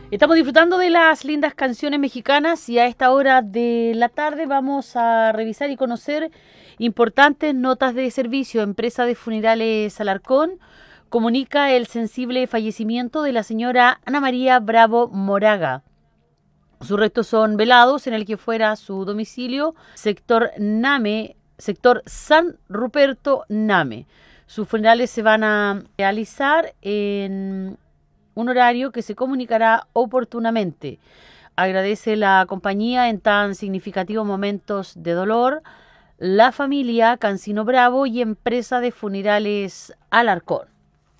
Estamos disfrutando de las lindas canciones mexicanas y a esta hora de la tarde vamos a revisar y conocer importantes notas de servicio. Empresa de Funerales Alarcón comunica el sensible fallecimiento de la señora Ana María Bravo Moraga. Sus restos son velados en el que fuera su domicilio, sector Name, sector San Ruperto Name. Sus funerales se van a realizar en un horario que se comunicará oportunamente. Agradece la compañía en tan significativos momentos de dolor, la familia Cancino Bravo y Empresa de Funerales Alarcón.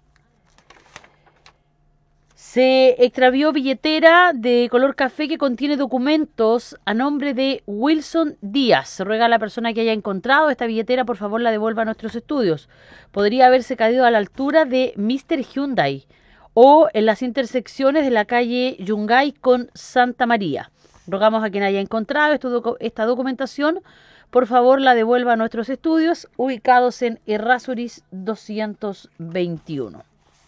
Se extravió billetera de color café que contiene documentos a nombre de Wilson Díaz. Se ruega a la persona que haya encontrado esta billetera, por favor, la devuelva a nuestros estudios. Podría haberse caído a la altura de Mr. Hyundai o en las intersecciones de la calle Yungay con Santa María. Rogamos a quien haya encontrado esta documentación, por favor, la devuelva a nuestros estudios ubicados en Errázuriz 221.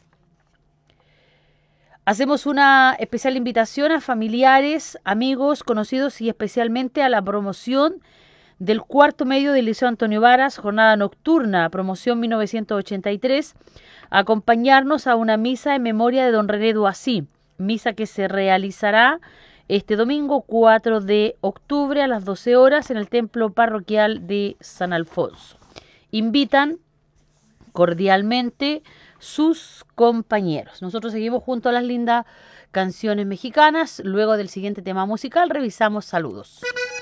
Hacemos una especial invitación a familiares, amigos, conocidos y especialmente a la promoción del cuarto medio del Liceo Antonio Varas, jornada nocturna, promoción 1983, a acompañarnos a una misa en memoria de don René Duasí, misa que se realizará este domingo 4 de octubre a las 12 horas en el templo parroquial de San Alfonso. Invitan cordialmente sus compañeros. Nosotros seguimos junto a las lindas canciones mexicanas. Luego del siguiente tema musical revisamos saludos.